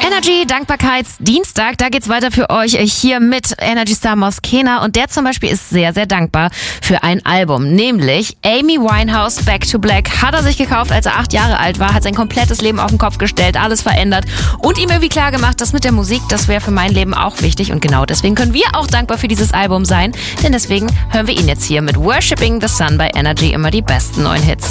Energy Dankbarkeitsdienstag, da geht's weiter für euch hier mit Energy Star Moskena und der zum Beispiel ist sehr, sehr dankbar für ein Album, nämlich Amy Winehouse Back to Black hat er sich gekauft, als er 8 Jahre alt war, hat sein komplettes Leben auf den Kopf gestellt, alles verändert und ihm irgendwie klar gemacht, dass mit der Musik, das wäre für mein Leben auch wichtig und genau deswegen können wir auch dankbar für dieses Album sein, denn deswegen hören wir ihn jetzt hier mit Worshipping the Sun bei Energy, immer die besten neuen Hits.